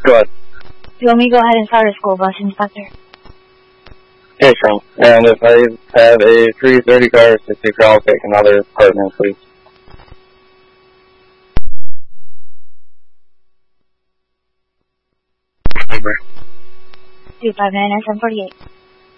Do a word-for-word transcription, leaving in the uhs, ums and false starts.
Go ahead. Do you want me to go ahead and start a school bus, Inspector? Okay, Sean. And if I have a three thirty car, sixty car, I'll take another partner, please. two five nine nine seven forty-eight.